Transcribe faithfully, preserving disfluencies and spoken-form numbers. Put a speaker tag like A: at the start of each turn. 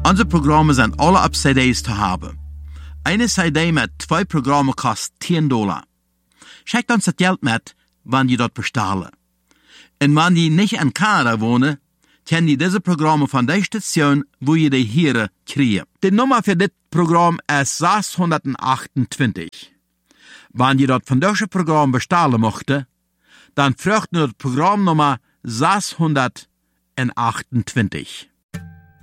A: Unsere Programme sind alle auf C Ds zu haben. Eine C D mit zwei Programmen kostet zehn Dollar. Schickt uns das Geld mit, wenn ihr dort bestellen. Und wenn ihr nicht in Kanada wohnen, können ihr diese Programme von der Station, wo ihr die hier kriegt. Die Nummer für das Programm ist sechshundertachtundzwanzig. Wenn ihr dort von diesem Programm bestellen möchtet, dann fragt nur die Programmnummer sechshundertachtundzwanzig.